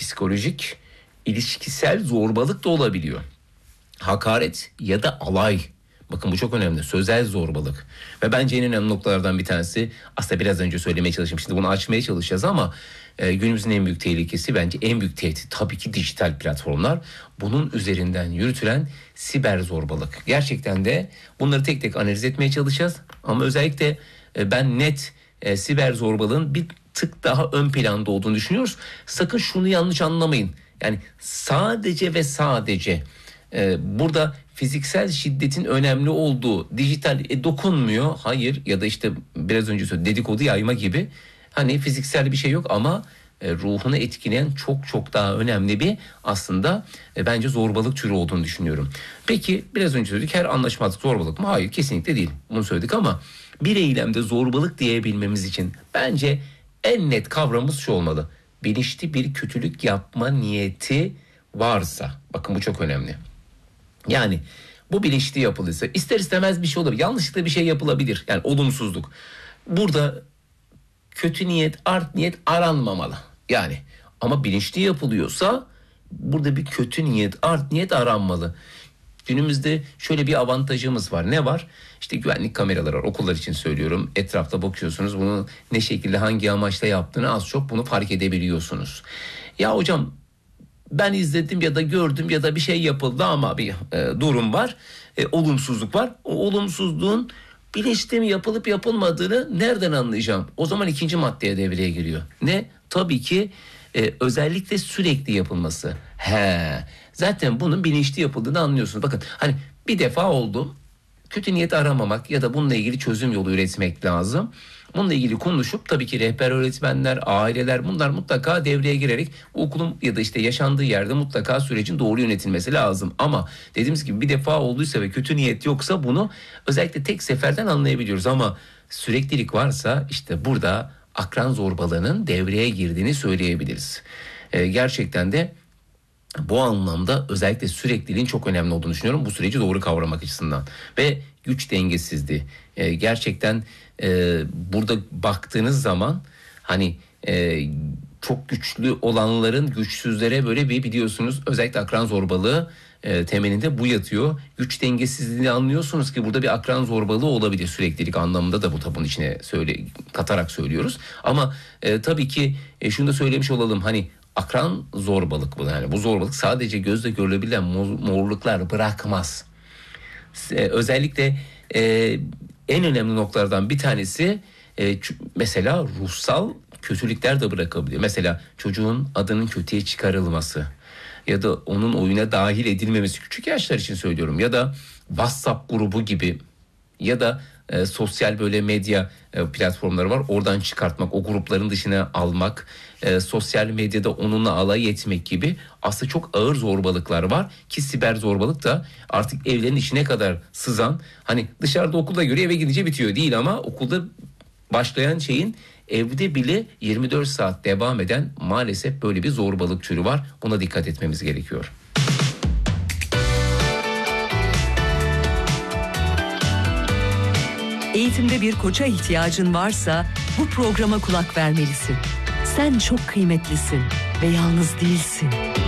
psikolojik, ilişkisel zorbalık da olabiliyor. Hakaret ya da alay. Bakın bu çok önemli. Sözel zorbalık. Ve bence en önemli noktalardan bir tanesi, aslında biraz önce söylemeye çalıştım. Şimdi bunu açmaya çalışacağız ama günümüzün en büyük tehlikesi, bence en büyük tehdit tabii ki dijital platformlar. Bunun üzerinden yürütülen siber zorbalık. Gerçekten de bunları tek tek analiz etmeye çalışacağız. Ama özellikle ben net siber zorbalığın bir tık daha ön planda olduğunu düşünüyoruz. Sakın şunu yanlış anlamayın. Yani sadece ve sadece burada fiziksel şiddetin önemli olduğu, dijital dokunmuyor. Hayır, ya da işte biraz önce söyledim, dedikodu yayma gibi. Hani fiziksel bir şey yok ama ruhunu etkileyen çok çok daha önemli bir aslında bence zorbalık türü olduğunu düşünüyorum. Peki biraz önce söyledik, her anlaşmazlık zorbalık mı? Hayır, kesinlikle değil. Bunu söyledik ama bir eylemde zorbalık diyebilmemiz için bence en net kavramımız şu olmalı: bilinçli bir kötülük yapma niyeti varsa. Bakın bu çok önemli. Yani bu bilinçli yapılırsa ister istemez bir şey olur. Yanlışlıkla bir şey yapılabilir. Yani olumsuzluk. Burada kötü niyet, art niyet aranmamalı. Yani ama bilinçli yapılıyorsa burada bir kötü niyet, art niyet aranmalı. Günümüzde şöyle bir avantajımız var. Ne var? İşte güvenlik kameraları var. Okullar için söylüyorum. Etrafta bakıyorsunuz. Bunu ne şekilde, hangi amaçla yaptığını az çok bunu fark edebiliyorsunuz. Ya hocam, ben izledim ya da gördüm ya da bir şey yapıldı ama bir durum var. Olumsuzluk var. O olumsuzluğun bilinçli mi yapılıp yapılmadığını nereden anlayacağım? O zaman ikinci maddeye devreye giriyor. Ne? Tabii ki özellikle sürekli yapılması. Zaten bunun bilinçli yapıldığını anlıyorsunuz. Bakın hani bir defa oldu. Kötü niyet aramamak ya da bununla ilgili çözüm yolu üretmek lazım. Bununla ilgili konuşup tabii ki rehber öğretmenler, aileler, bunlar mutlaka devreye girerek okulun ya da işte yaşandığı yerde mutlaka sürecin doğru yönetilmesi lazım. Ama dediğimiz gibi bir defa olduysa ve kötü niyet yoksa bunu özellikle tek seferden anlayabiliyoruz. Ama süreklilik varsa işte burada akran zorbalığının devreye girdiğini söyleyebiliriz. Gerçekten de bu anlamda özellikle sürekliliğin çok önemli olduğunu düşünüyorum bu süreci doğru kavramak açısından. Ve güç dengesizliği. Gerçekten burada baktığınız zaman hani çok güçlü olanların güçsüzlere böyle bir, biliyorsunuz özellikle akran zorbalığı temelinde bu yatıyor. Güç dengesizliğini anlıyorsunuz ki burada bir akran zorbalığı olabilir, süreklilik anlamında da bu tabun içine katarak söylüyoruz. Ama tabii ki şunu da söylemiş olalım, hani akran zorbalık bu, yani bu zorbalık sadece gözle görülebilen morluklar bırakmaz. Özellikle en önemli noktalardan bir tanesi mesela ruhsal kötülükler de bırakabiliyor. Mesela çocuğun adının kötüye çıkarılması ya da onun oyuna dahil edilmemesi, küçük yaşlar için söylüyorum, ya da WhatsApp grubu gibi ya da sosyal böyle medya platformları var, oradan çıkartmak, o grupların dışına almak, sosyal medyada onunla alay etmek gibi aslında çok ağır zorbalıklar var ki siber zorbalık da artık evlerin içine kadar sızan, hani dışarıda okulda göre eve gidince bitiyor değil ama okulda başlayan şeyin evde bile 24 saat devam eden maalesef böyle bir zorbalık türü var. Buna dikkat etmemiz gerekiyor. Eğitimde bir koça ihtiyacın varsa bu programa kulak vermelisin. Sen çok kıymetlisin ve yalnız değilsin.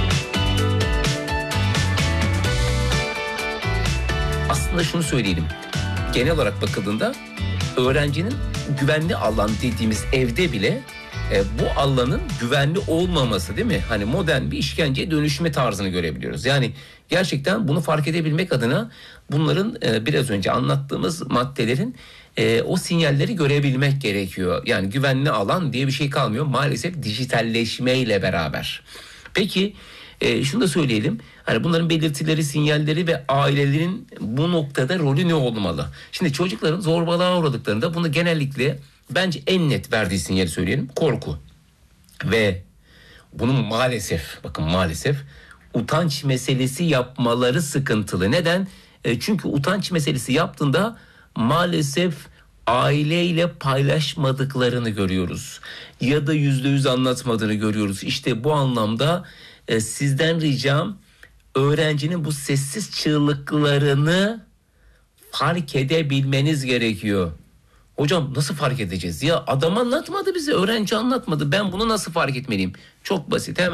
Aslında şunu söyleyelim. Genel olarak bakıldığında öğrencinin güvenli alan dediğimiz evde bile bu alanın güvenli olmaması, değil mi? Hani modern bir işkenceye dönüşme tarzını görebiliyoruz. Yani gerçekten bunu fark edebilmek adına bunların biraz önce anlattığımız maddelerin o sinyalleri görebilmek gerekiyor. Yani güvenli alan diye bir şey kalmıyor maalesef dijitalleşmeyle beraber. Peki şunu da söyleyelim. Hani bunların belirtileri, sinyalleri ve ailelerin bu noktada rolü ne olmalı? Şimdi çocukların zorbalığa uğradıklarında bunu genellikle bence en net verdiği sinyali söyleyelim: korku. Ve bunun maalesef, bakın maalesef utanç meselesi yapmaları sıkıntılı. Neden? Çünkü utanç meselesi yaptığında maalesef aileyle paylaşmadıklarını görüyoruz. Ya da %100 anlatmadığını görüyoruz. İşte bu anlamda sizden ricam öğrencinin bu sessiz çığlıklarını fark edebilmeniz gerekiyor. Hocam nasıl fark edeceğiz? Ya adam anlatmadı bize, öğrenci anlatmadı. Ben bunu nasıl fark etmeliyim? Çok basit, hemen